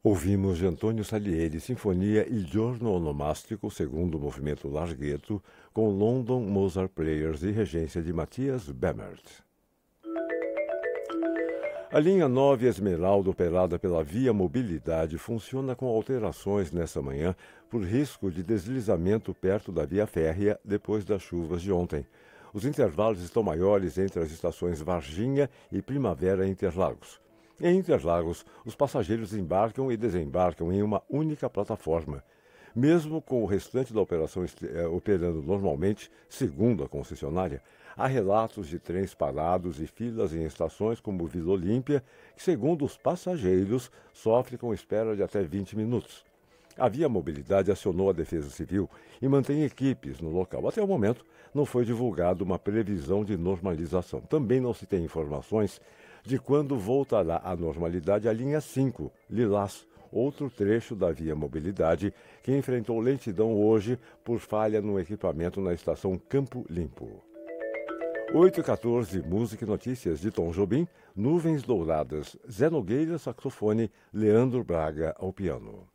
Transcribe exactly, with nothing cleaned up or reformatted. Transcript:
Ouvimos de Antônio Salieri Sinfonia Il giorno onomástico, segundo movimento larghetto, com London Mozart Players e regência de Matthias Bemmert. A linha nove Esmeralda, operada pela Via Mobilidade, funciona com alterações nesta manhã por risco de deslizamento perto da via férrea depois das chuvas de ontem. Os intervalos estão maiores entre as estações Varginha e Primavera Interlagos. Em Interlagos, os passageiros embarcam e desembarcam em uma única plataforma. Mesmo com o restante da operação operando normalmente, segundo a concessionária, há relatos de trens parados e filas em estações como Vila Olímpia, que, segundo os passageiros, sofre com espera de até vinte minutos. A Via Mobilidade acionou a Defesa Civil e mantém equipes no local. Até o momento, não foi divulgada uma previsão de normalização. Também não se tem informações de quando voltará à normalidade a linha cinco, Lilás, outro trecho da Via Mobilidade, que enfrentou lentidão hoje por falha no equipamento na estação Campo Limpo. oito e quatorze, Música e Notícias de Tom Jobim, Nuvens Douradas, Zé Nogueira, saxofone, Leandro Braga ao piano.